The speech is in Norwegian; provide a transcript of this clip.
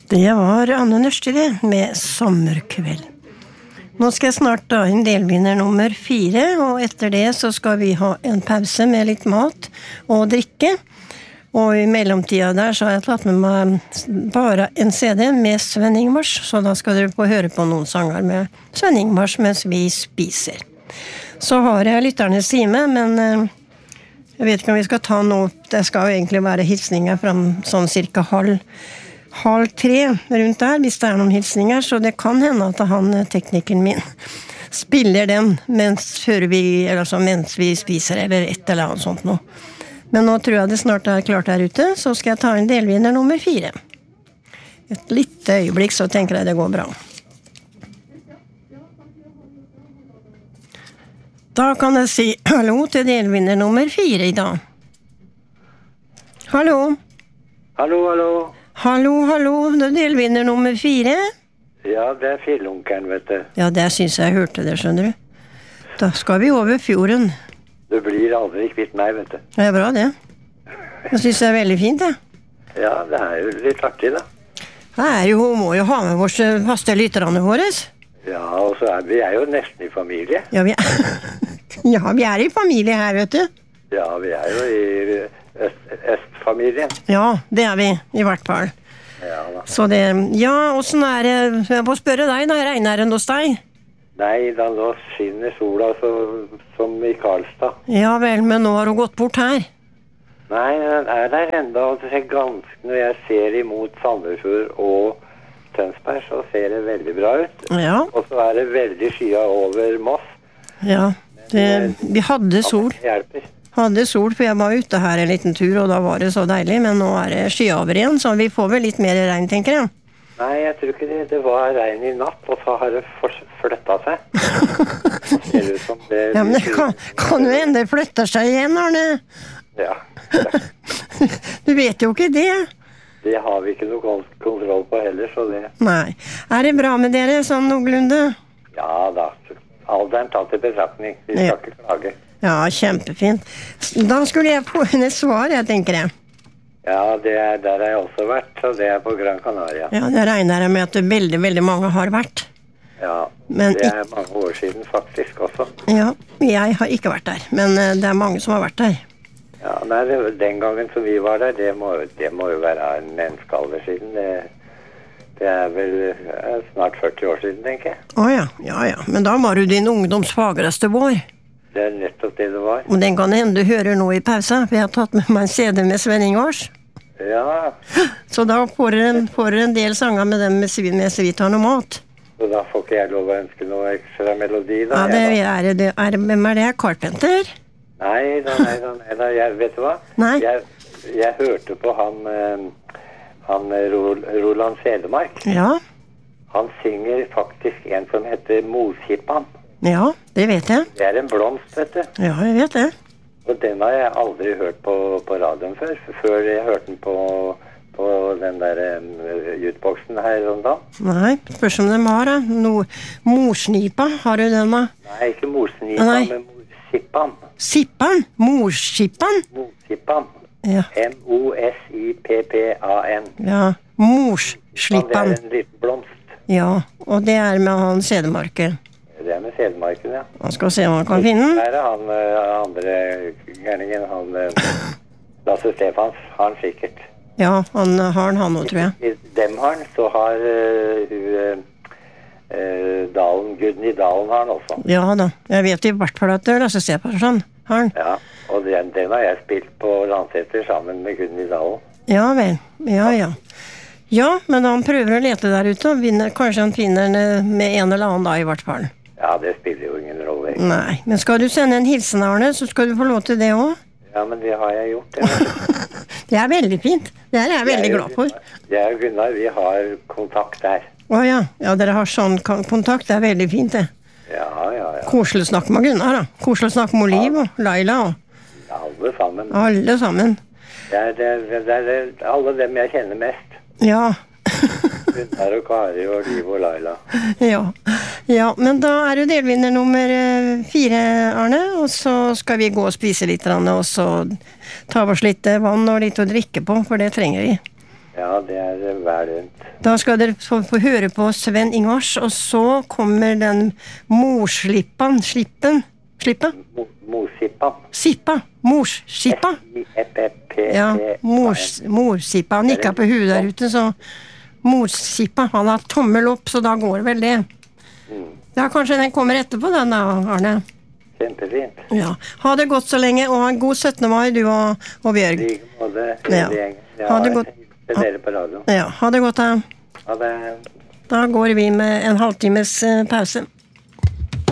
Det var Anne Nørstede med Sommerkveld. Nå skal jeg snart ta inn delvinner nummer 4, og etter det så skal vi ha en pause med litt mat og drikke. Og i mellomtida der så har jeg tatt med meg bare en CD med Sven Ingvars, så da skal dere få høre på noen sanger med Sven Ingvars mens vi spiser. Så har jeg lytternes time, men jeg vet ikke om vi skal ta noe. Det skal jo egentlig være hilsninger fra sånn cirka halv 3 rundt der, hvis det noen hilsninger, så det kan hende at han, teknikeren min, spiller den mens vi spiser, eller et eller annet sånt noe. Men nå tror jeg det snart klart der ute, så skal jeg ta en delvinner nummer 4. Et lite øyeblikk, så tenker jeg det går bra. Da kan jeg si hallo til delvinner nummer 4 i dag. Hallo? Hallo. Hallo, det delvinner nummer 4. Ja, det Fillunkeren, vet du. Ja, det synes jeg hørte det, skjønner du. Da skal vi over fjorden. Du blir aldri kvitt meg, vet du. Det bra, det. Jeg synes det veldig fint, det. Ja, det jo litt artig, da. Må jo ha med våre faste lytterne våre. Ja, og så vi jo nesten i familie. Ja, vi i familie her, vet du. Ja, vi jo i Østfamilien. Ja, det vi, i hvert fall. Ja, da. Så det, ja, hvordan det? Jeg må spørre deg, da regner det hos deg? Nei, da nå skinner sola som i Karlstad. Ja vel, men nå har du gått bort her. Nei, den der enda, og det ser ganske, når jeg ser imot Sandefjord og Tønsberg, så ser det veldig bra ut. Ja. Og så det veldig skya over Moss. Ja, vi hadde sol. Ja, det hjelper. Hadde sol, for jeg var ute her en liten tur, og da var det så deilig, men nå det skyaver igjen, så vi får vel litt mer regn, tenker jeg. Nei, jeg tror ikke det var regn i natt, og så har det flyttet seg. Så ser det ut som det... Ja, men det kan jo hende det flytter seg igjen, Arne. Ja. Du vet jo ikke det. Det har vi ikke noe kontroll på heller, så det... Nei. Det bra med dere, sånn noenlunde? Ja da, alderen tatt i betraktning. Vi skal ikke klage. Ja, kjempefint. Da skulle jeg få henne svar, jeg tenker jeg. Ja, der har jeg også vært, og det på Gran Canaria. Ja, det regner jeg med at veldig, veldig mange har vært. Ja, men det mange år siden faktisk også. Ja, jeg har ikke vært der, men det mange som har vært der. Ja, nei, den gangen som vi var der, det må jo være en menneskealder siden. Det vel snart 40 år siden, tenker jeg. Åja, ja, men da var du din ungdoms fagreste vår. Det nettopp det var. Og den kan hende du hører nå i pausa, for jeg har tatt med meg en CD med Sven Ingvars. Ja. Så da får dere en del sanger med dem mens vi tar noe mat. Så da får ikke jeg lov å ønske noe ekstra melodi da? Ja, hvem det? Carpenter? Nei, vet du hva? Nei. Jeg hørte på han Roland Sedemark. Ja. Han synger faktisk en som heter Moskippan. Ja, det vet jeg. Det en blomst, vet du. Ja, jeg vet det. Og den har jeg aldri hørt på radioen før jeg hørte den på den der jutboksen her om dagen. Nei, spørs om de har da. Morsnipa, har du den da? Nei, ikke morsnipa, men morsippan. Sippan? Morskippan? Morsippan. Ja. M-O-S-I-P-P-A-N. Ja, morslippan. Det en liten blomst. Ja, og det med han Sedemarken. Det med Sedemarken, ja. Han skal se om han kan finne den. Der han andre gærningen, han Lasse Stefans, har han sikkert. Ja, han har han nå, tror jeg. I dem har han, så har Dalen, Gudny Dalen har han også. Ja da, jeg vet i hvert fall at det Lasse Stefans har han. Ja, og den har jeg spilt på Landseter sammen med Gudny Dalen. Ja vel, ja. Ja, men han prøver å lete der ute, og kanskje han finner den med en eller annen da i hvert fall. Ja, det spiller jo ingen rolle. Nei, men skal du sende en hilsen, Arne, så skal du få lov til det også. Ja, men det har jeg gjort. Det, det veldig fint. Det jeg veldig glad for. Jeg og Gunnar, vi har kontakt der. Ja, dere har sånn kontakt, det veldig fint det. Ja. Koselig å snakke med Gunnar da. Koselig å snakke med Oliv og Laila. Alle sammen. Alle sammen. Det alle dem jeg kjenner mest. Ja. Gunnar og Kari og Liv og Laila. Ja, men da det delvinner nummer 4, Arne, og så skal vi gå og spise litt, og så ta oss litt vann og litt å drikke på, for det trenger vi. Ja, det vel rundt. Da skal dere få høre på Sven Ingvars, og så kommer den morslippen. Morssippa. Ja, morsippa. Han nikket på huet der ute, så morsippa. Han har tommel opp, så da går det vel det. Ja, kanskje den kommer etterpå den da, Arne. Kjempefint. Ja, ha det godt så lenge, og ha en god 17. mai, du og Bjørg. Like måte, Ja. Ha det godt. Til dere på radio. Ja, ha det godt da. Ha det. Da går vi med en halvtimes pause.